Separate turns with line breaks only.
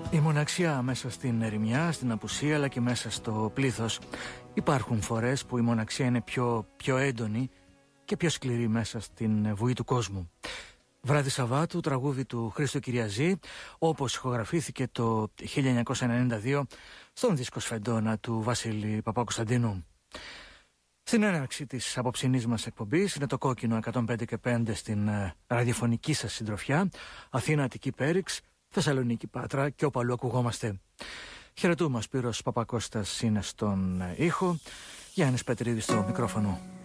Η μοναξιά μέσα στην ερημιά, στην απουσία, αλλά και μέσα στο πλήθος. Υπάρχουν φορές που η μοναξιά είναι πιο έντονη και πιο σκληρή μέσα στην βουή του κόσμου. Βράδυ Σαββάτου, τραγούδι του Χρήστο Κυριαζή, όπως ηχογραφήθηκε το 1992 στον δίσκο Σφεντόνα του Βασίλη Παπακοσταντίνου. Στην έναρξη της απόψινής μας εκπομπής είναι το κόκκινο 105,5 στην ραδιοφωνική σας συντροφιά, Αθήνα Αττική Πέριξ, Θεσσαλονίκη Πάτρα και όπου αλλού ακουγόμαστε. Χαιρετούμε, ο Σπύρος Παπακώστας είναι στον ήχο, Γιάννης Πετρίδης στο μικρόφωνο.